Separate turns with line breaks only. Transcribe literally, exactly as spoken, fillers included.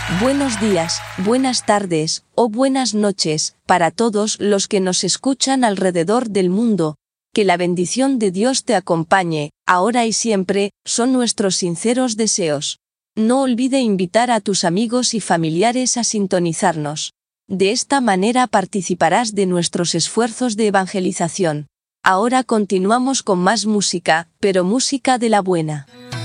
Buenos días, buenas tardes, o buenas noches, para todos los que nos escuchan alrededor del mundo. Que la bendición de Dios te acompañe, ahora y siempre, son nuestros sinceros deseos. No olvide invitar a tus amigos y familiares a sintonizarnos. De esta manera participarás de nuestros esfuerzos de evangelización. Ahora continuamos con más música, pero música de la buena.